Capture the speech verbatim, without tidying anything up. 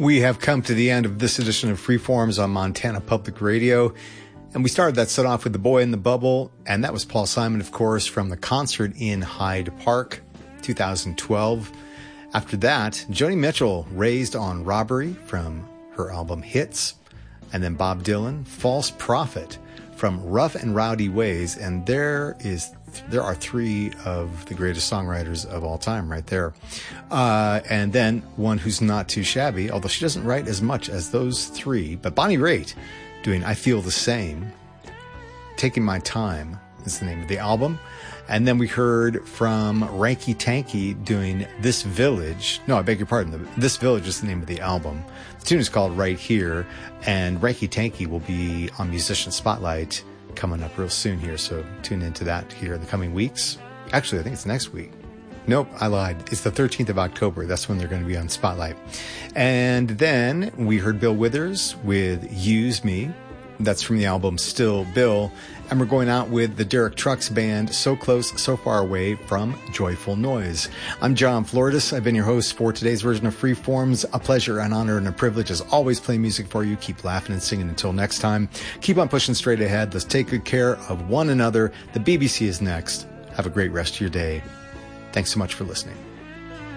We have come to the end of this edition of Freeforms on Montana Public Radio. And we started that set off with The Boy in the Bubble. And that was Paul Simon, of course, from the concert in Hyde Park, two thousand twelve. After that, Joni Mitchell, Raised on Robbery from her album Hits. And then Bob Dylan, False Prophet from Rough and Rowdy Ways. And there is there are three of the greatest songwriters of all time right there. Uh, and then one who's not too shabby, although she doesn't write as much as those three. But Bonnie Raitt doing I Feel the Same. Taking My Time is the name of the album. And then we heard from Ranky Tanky doing This Village. No, I beg your pardon. This Village is the name of the album. The tune is called Right Here. And Ranky Tanky will be on Musician Spotlight coming up real soon here. So tune into that here in the coming weeks. Actually, I think it's next week. Nope, I lied. It's the thirteenth of October. That's when they're going to be on Spotlight. And then we heard Bill Withers with Use Me. That's from the album Still Bill. And we're going out with the Derek Trucks Band, So Close, So Far Away from Joyful Noise. I'm John Floridas. I've been your host for today's version of Freeforms. A pleasure, an honor, and a privilege as always playing music for you. Keep laughing and singing until next time. Keep on pushing straight ahead. Let's take good care of one another. The B B C is next. Have a great rest of your day. Thanks so much for listening.